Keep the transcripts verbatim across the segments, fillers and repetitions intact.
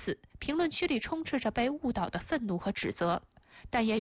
此，评论区里充斥着被误导的愤怒和指责，但也。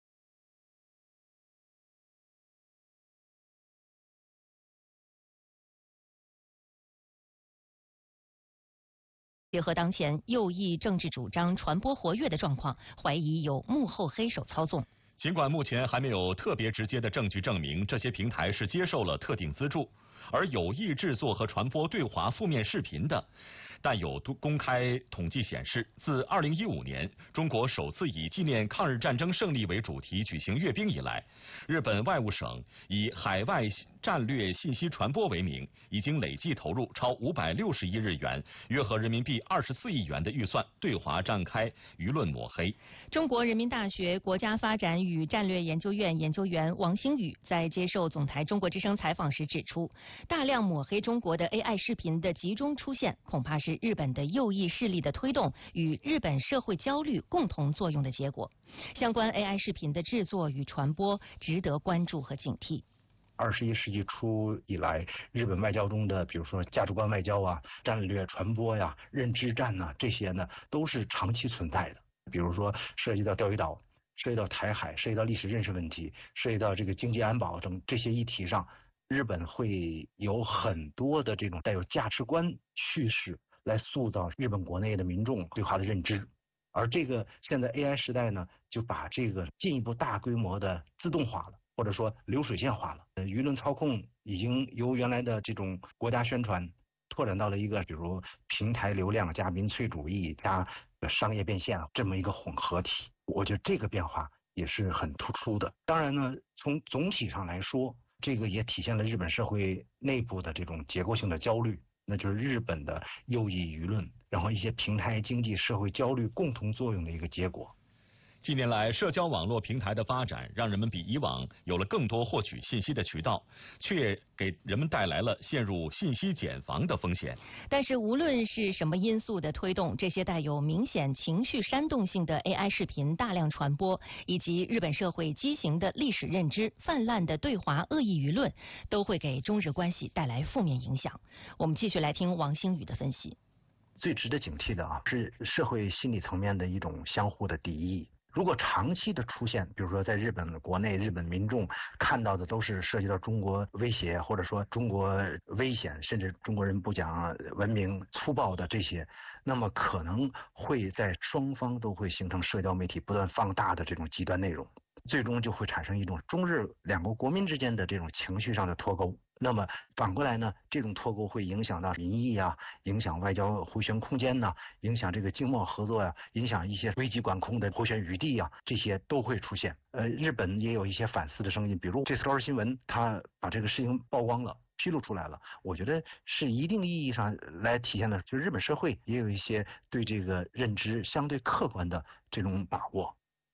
结合当前右翼政治主张传播活跃的状况，怀疑有幕后黑手操纵。 尽管目前还没有特别直接的证据证明这些平台是接受了特定资助，而有意制作和传播对华负面视频的，但有公开统计显示，自二零一五年中国首次以纪念抗日战争胜利为主题举行阅兵以来，日本外务省以海外战略信息传播为名，已经累计投入超五百六十亿日元，约合人民币二十四亿元的预算，对华展开舆论抹黑。 中国人民大学国家发展与战略研究院研究员王星宇在接受总台中国之声采访时指出，大量抹黑中国的 A I 视频的集中出现，恐怕是日本的右翼势力的推动与日本社会焦虑共同作用的结果。相关 A I 视频的制作与传播值得关注和警惕。 二十一世纪初以来，日本外交中的，比如说价值观外交啊、战略传播呀、认知战呐、啊，这些呢都是长期存在的。比如说涉及到钓鱼岛、涉及到台海、涉及到历史认识问题、涉及到这个经济安保等这些议题上，日本会有很多的这种带有价值观叙事来塑造日本国内的民众对华的认知。而这个现在 A I 时代呢，就把这个进一步大规模的自动化了，或者说流水线化了。呃，舆论操控已经由原来的这种国家宣传拓展到了一个比如平台流量加民粹主义加商业变现这么一个混合体。我觉得这个变化也是很突出的。当然呢，从总体上来说，这个也体现了日本社会内部的这种结构性的焦虑，那就是日本的右翼舆论，然后一些平台经济社会焦虑共同作用的一个结果。 近年来，社交网络平台的发展，让人们比以往有了更多获取信息的渠道，却给人们带来了陷入信息茧房的风险。 但是，无论是什么因素的推动，这些带有明显情绪煽动性的 A I 视频大量传播，以及日本社会畸形的历史认知、泛滥的对华恶意舆论，都会给中日关系带来负面影响。我们继续来听王星宇的分析。 最值得警惕的啊，是社会心理层面的一种相互的敌意。如果长期的出现，比如说在日本国内，日本民众看到的都是涉及到中国威胁，或者说中国危险，甚至中国人不讲文明、粗暴的这些，那么可能会在双方都会形成社交媒体不断放大的这种极端内容，最终就会产生一种中日两国国民之间的这种情绪上的脱钩。那么反过来呢，这种脱钩会影响到民意啊，影响外交回旋空间呐、啊，影响这个经贸合作呀、啊，影响一些危机管控的回旋余地啊，这些都会出现。呃，日本也有一些反思的声音，比如这次朝日新闻，他把这个事情曝光了。披露出来了，我觉得是一定意义上来体现的，就是日本社会也有一些对这个认知相对客观的这种把握。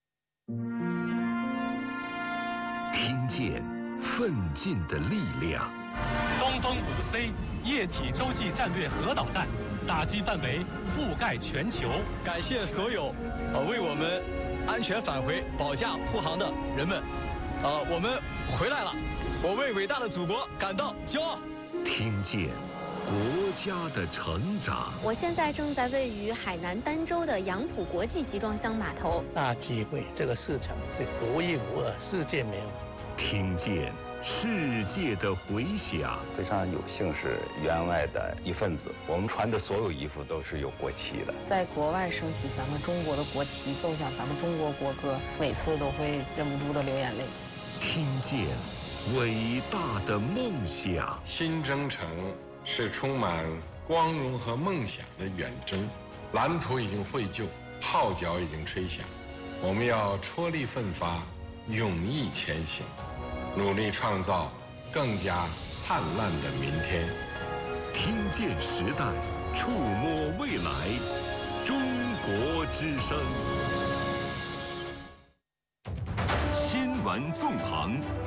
听见奋进的力量。 东风五 C 液体洲际战略核导弹打击范围覆盖全球。 感谢所有呃为我们安全返回保驾护航的人们，呃，我们回来了，我为伟大的祖国感到骄傲。 听见国家的成长。 我现在正在位于海南儋州的杨浦国际集装箱码头。 大机会，这个市场是独一无二，世界没有。 听见世界的回响。 非常有幸是员外的一份子，我们穿的所有衣服都是有国旗的。 在国外升起咱们中国的国旗，奏响咱们中国国歌，每次都会忍不住的流眼泪。 听见伟大的梦想。 新征程是充满光荣和梦想的远征，蓝图已经绘就，号角已经吹响，我们要踔厉奋发，勇毅前行，努力创造更加灿烂的明天。 听见时代，触摸未来，中国之声。新闻纵横。